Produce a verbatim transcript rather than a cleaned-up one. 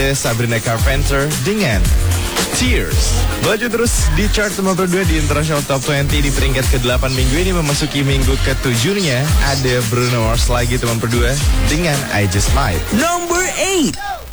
ada Sabrina Carpenter dengan Tears. Melaju terus di chart nomor dua di International Top dua puluh di peringkat ke delapan minggu ini memasuki minggu ke tujuh-nya. Ada Bruno Mars lagi teman berdua dengan I Just Might. Number eight.